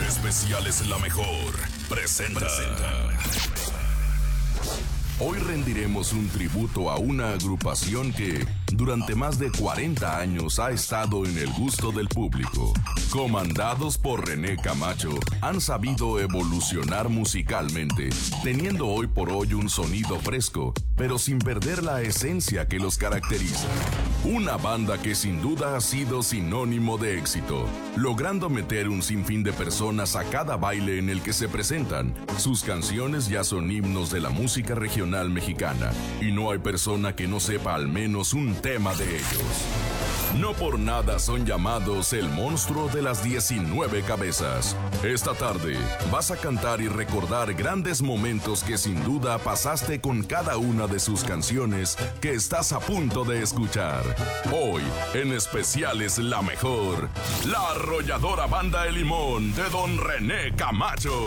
Especiales La Mejor presenta. Hoy rendiremos un tributo a una agrupación que durante más de 40 años ha estado en el gusto del público. Comandados por René Camacho, han sabido evolucionar musicalmente, teniendo hoy por hoy un sonido fresco, pero sin perder la esencia que los caracteriza. Una banda que sin duda ha sido sinónimo de éxito, logrando meter un sinfín de personas a cada baile en el que se presentan. Sus canciones ya son himnos de la música regional mexicana, y no hay persona que no sepa al menos un tema de ellos. No por nada son llamados el monstruo de las 19 cabezas. Esta tarde vas a cantar y recordar grandes momentos que sin duda pasaste con cada una de sus canciones que estás a punto de escuchar. Hoy, en Especiales La Mejor, la arrolladora banda El Limón de Don René Camacho.